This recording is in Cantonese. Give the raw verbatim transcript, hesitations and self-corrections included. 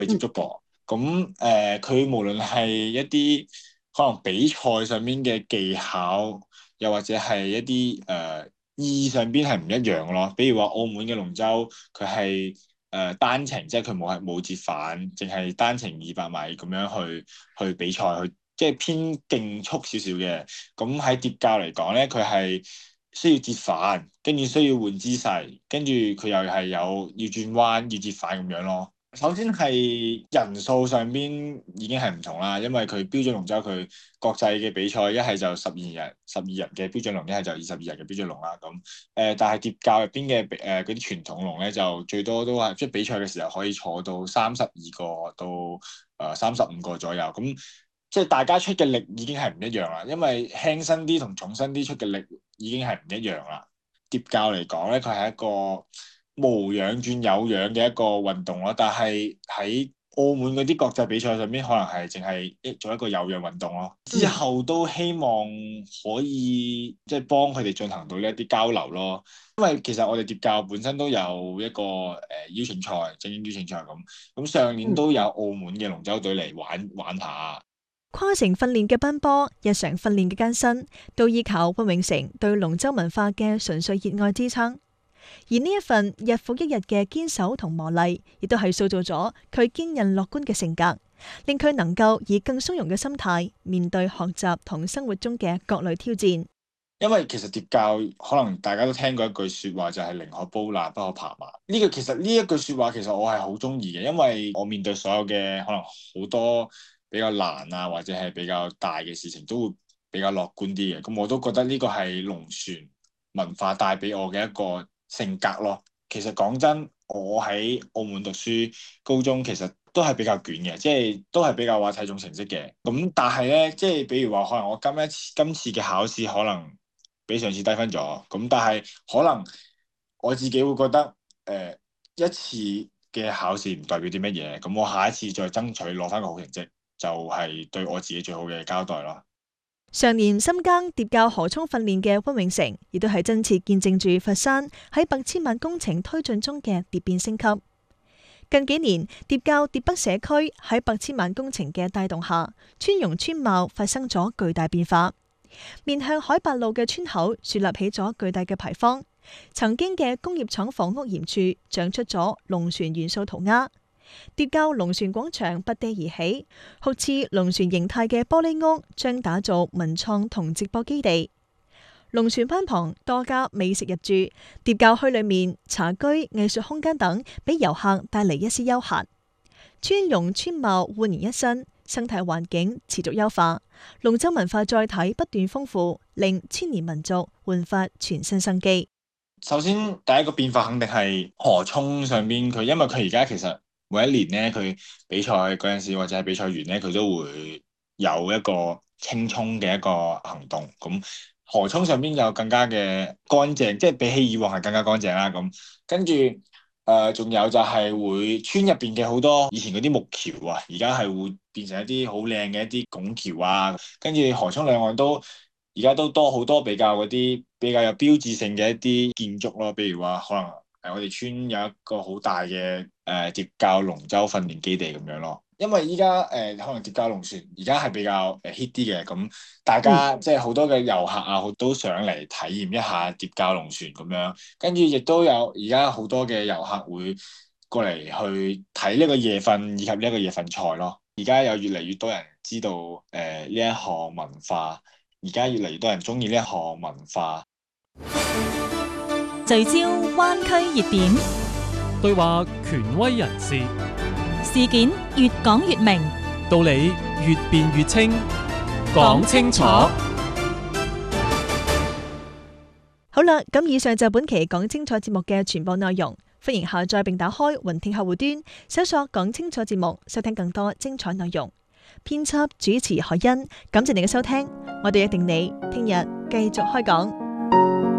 去接觸過。咁誒，佢、呃、無論係一啲可能比賽上面嘅技巧，又或者係一啲誒、呃、意義上邊係唔一樣咯。比如話澳門嘅龍舟，佢係誒單程，即係佢冇係冇折返，淨係單程二百米咁樣去去比賽，去即係偏競速少少嘅。咁喺蝶教嚟講咧，佢係需要折返，跟住需要換姿勢，跟住佢又係有要轉彎、要折返咁樣咯。首先係人數上邊已經係唔同啦，因為佢標準龍舟佢國際嘅比賽一係就十二人十二人嘅標準龍，一係就二十二人嘅標準龍啦。咁誒、呃，但係蝶教入邊嘅誒嗰啲傳統龍咧，就最多都係即係比賽嘅時候可以坐到三十二個到誒三十五個左右。咁即係大家出嘅力已經係唔一樣啦，因為輕身啲同重身啲出嘅力已經係唔一樣啦。蝶教嚟講咧，佢係一個無氧轉有氧嘅一個運動咯，但係喺澳門嗰啲國際比賽上面，可能係淨係一做一個有氧運動咯。之後都希望可以即係幫佢哋進行到呢一啲交流咯。因為其實我哋蝶教本身都有一個誒、呃、邀請賽，精英邀請賽咁。咁上年都有澳門嘅龍舟隊嚟玩玩下。 跨城訓練嘅奔波，日常訓練嘅艱辛，都依靠溫永成對龍舟文化嘅純粹熱愛支撐。而呢一份日復一日嘅堅守同磨礪，亦都係塑造咗佢堅韌樂觀嘅性格，令佢能夠以更鬆容嘅心態面對學習同生活中嘅各類挑戰。 因為其實蝶教可能大家都聽過一句說話，就係寧可煲辣不可爬馬。呢個其實呢一句說話，其實我係好中意嘅，因為我面對所有嘅可能好多比較難啊，或者係比較大嘅事情，都會比較樂觀啲嘅。咁我都覺得呢個係龍船文化帶俾我嘅一個性格咯。其實講真，我喺澳門讀書，高中其實都係比較卷嘅，即係都係比較話睇重成績嘅。咁但係咧，即係比如話，可能我今一次今次嘅考試可能比上次低分咗，咁但係可能我自己會覺得，誒、呃、一次嘅考試唔代表啲乜嘢，咁我下一次再爭取攞翻個好成績，就係對我自己最好嘅交代咯。 常年深耕蝶教河涌訓練嘅溫永成，亦都係真切見證住佛山喺百千萬工程推進中嘅蝶變升級。近幾年，蝶教蝶北社區喺百千萬工程嘅帶動下，村容村貌發生咗巨大變化。面向海八路嘅村口樹立起咗巨大嘅牌坊，曾經嘅工業廠房屋檐處長出咗龍船元素塗鴉。蝶教龍船廣場拔地而起，好似龍船形態嘅玻璃屋將打造文創同直播基地。龍船灣旁多家美食入駐，蝶教墟裏面茶居、藝術空間等，俾遊客帶嚟一絲休閒。村容村貌煥然一新，生態環境持續優化，龍舟文化載體不斷豐富，令千年民族煥發全新生機。 首先第一個變化肯定係河涌上邊佢，因為佢而家其實每一年咧，佢比賽嗰陣時或者係比賽完咧，佢都會有一個清沖嘅一個行動。咁河涌上邊有更加嘅乾淨，即係比起以往係更加乾淨啦。咁跟住誒，仲有就係會村入邊嘅好多以前嗰啲木橋啊，而家係會變成一啲好靚嘅一啲拱橋啊。跟住河涌兩岸都而家都多好多比較嗰啲比較有標誌性嘅一啲建築咯，譬如話可能。誒，我哋村有一個好大嘅誒蝶教龍舟訓練基地咁樣咯，因為依家誒可能蝶教龍船而家係比較誒 hit 啲嘅，咁大家、嗯、即係好多嘅遊客啊，都想嚟體驗一下蝶教龍船咁樣，跟住亦都有而家好多嘅遊客會過嚟去睇呢個夜訓以及呢一個夜訓賽咯。而家有越嚟越多人知道誒呢一項文化，而家越嚟越多人中意呢一項文化。 聚焦灣區熱點， 對話權威人士， 事件越講越明， 道理越辯越清，講清楚。 好啦，咁以上就本期講清楚節目嘅全部內容，歡迎下載並打開雲聽客戶端，搜索講清楚節目，收聽更多精彩內容。編輯主持海欣，感謝你嘅收聽，我哋約定你聽日繼續開講。